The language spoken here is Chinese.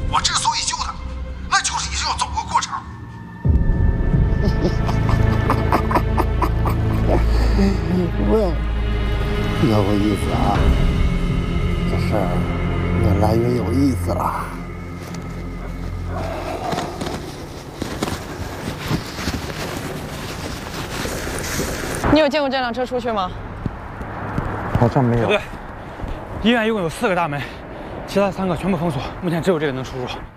我之所以救他，那就是也是要走个过程。 喂，有意思啊！这事儿越来越有意思了。 你有见过这辆车出去吗？ 好像没有。 对，医院一共有4个大门，其他3个全部封锁，目前只有这个能出入。